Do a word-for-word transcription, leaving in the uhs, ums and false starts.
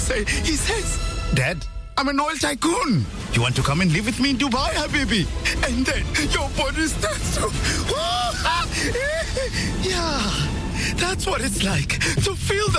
say, he says, Dad, I'm an oil tycoon. You want to come and live with me in Dubai, Habibi? And then your body starts to... Yeah, that's what it's like to feel the